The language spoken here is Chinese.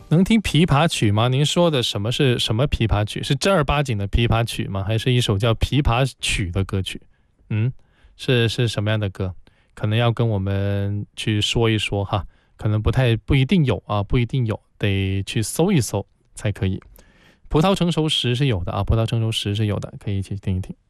能听琵琶曲吗？您说的什么是什么琵琶曲？是正儿八经的琵琶曲吗？还是一首叫琵琶曲的歌曲？嗯，是什么样的歌？可能要跟我们去说一说哈，可能不一定有啊，不一定有，得去搜一搜才可以。葡萄成熟时是有的啊，葡萄成熟时是有的，可以一起听一听。